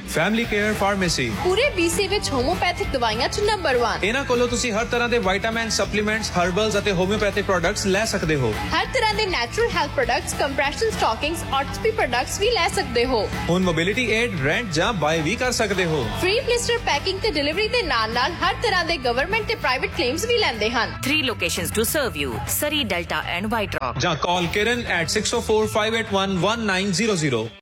Family care pharmacy ਪੂਰੇ BC ਵਿੱਚ homeopathic ਦਵਾਈਆਂ 'ਚ ਨੰਬਰ 1। ਇਹਨਾਂ ਕੋਲੋਂ ਤੁਸੀਂ ਹਰ ਤਰ੍ਹਾਂ ਦੇ ਵਿਟਾਮਿਨ, ਸਪਲੀਮੈਂਟਸ, ਹਰਬਲਸ ਅਤੇ ਹੋਮਿਓਪੈਥਿਕ ਪ੍ਰੋਡਕਟਸ ਲੈ ਸਕਦੇ ਹੋ। ਹਰ ਤਰ੍ਹਾਂ ਦੇ natural health products, compression ਸਟਾਕਿੰਗਸ, ਆਰਥੋਪੀ products ਵੀ ਲੈ ਸਕਦੇ ਹੋ। ਹੁਣ ਮੋਬਿਲਿਟੀ ਏਡ, ਰੈਂਟ ਜਾਂ ਬਾਏ ਵੀ ਕਰ ਸਕਦੇ ਹੋ। ਫ੍ਰੀ ਬਲਿਸਟਰ ਪੈਕਿੰਗ ਤੇ ਡਿਲੀਵਰੀ ਦੇ ਨਾਲ-ਨਾਲ ਹਰ ਤਰ੍ਹਾਂ ਦੇ ਗਵਰਨਮੈਂਟ ਤੇ ਪ੍ਰਾਈਵੇਟ ਕਲੇਮਸ ਵੀ ਲੈਂਦੇ ਹਨ। 3 locations to serve you: Surrey, Delta and White Rock. ਜਾਂ call Kiran at 604-581-1900.